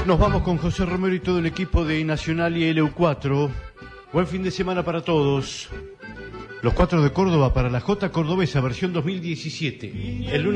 Nos vamos con José Romero y todo el equipo de Nacional y LU4. Buen fin de semana para todos. Los 4 de Córdoba para la J Cordobesa, versión 2017. El lunes